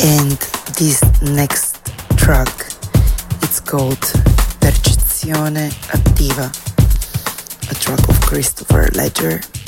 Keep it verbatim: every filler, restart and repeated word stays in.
And this next track, it's called Percezione Attiva, a track of Christopher Ledger.